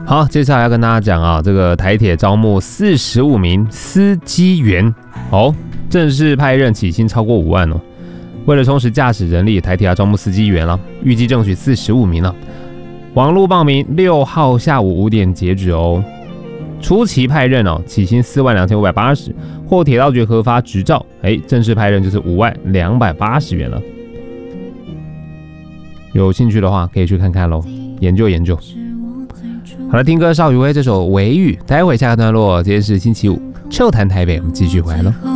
好，接下来要跟大家讲啊，这个台铁招募45名司机员，正式派任起薪超过5万哦。为了充实驾驶人力，台铁要招募司机员了，预计争取45名了。网络报名6号下午5点截止哦。初期派任哦，起薪42580，获铁道局核发执照，正式派任就是5万280元了。有兴趣的话可以去看看咯，研究研究。好了，听歌邵雨薇这首《微雨》，待会下个段落。今天是星期五，臭谈台北，我们继续回来咯。